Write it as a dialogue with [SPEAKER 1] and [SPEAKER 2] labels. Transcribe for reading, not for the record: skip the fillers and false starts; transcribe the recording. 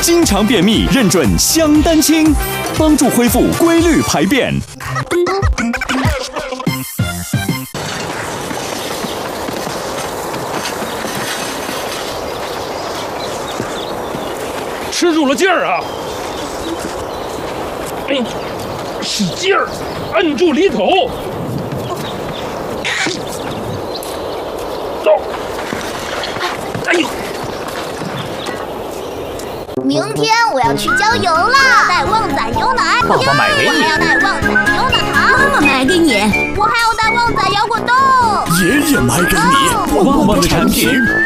[SPEAKER 1] 经常便秘认准香丹清，帮助恢复规律排便。
[SPEAKER 2] 吃住了劲儿啊！哎，使劲儿，摁住里口。走。哎呦！
[SPEAKER 3] 明天我要去郊游啦！我要带旺仔牛奶，
[SPEAKER 4] 爸爸买给你。
[SPEAKER 3] 我还要带旺仔牛奶糖，
[SPEAKER 5] 妈妈买给你。
[SPEAKER 3] 我还要带旺仔摇滚豆，
[SPEAKER 1] 爷爷买给你，
[SPEAKER 4] 旺旺的产品。